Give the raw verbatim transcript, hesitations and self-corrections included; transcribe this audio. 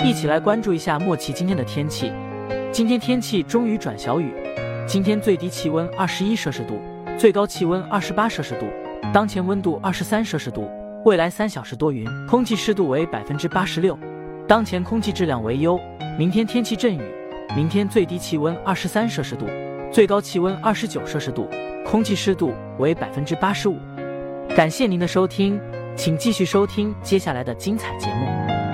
一起来关注一下莫奇今天的天气。今天天气终于转小雨，今天最低气温二十一摄氏度，最高气温二十八摄氏度，当前温度二十三摄氏度，未来三小时多云，空气湿度为百分之八十六，当前空气质量为优。明天天气阵雨，明天最低气温二十三摄氏度，最高气温二十九摄氏度，空气湿度为百分之八十五。感谢您的收听，请继续收听接下来的精彩节目。